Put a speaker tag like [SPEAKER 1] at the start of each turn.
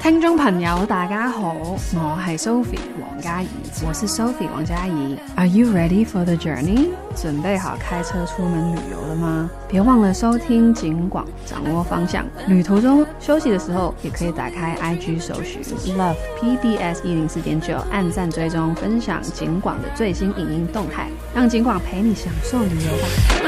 [SPEAKER 1] 聽眾朋友大家好，我係 Sophie 黃嘉怡，我是 Sophie 黃嘉怡。Are you ready for the journey？ 準備好開車出門旅遊了嗎？別忘了收聽警廣，掌握方向。旅途中休息的時候，也可以打開 IG 搜尋 Love PDS 104.9，按讚追蹤分享警廣的最新影音動態，讓警廣陪你享受旅遊吧。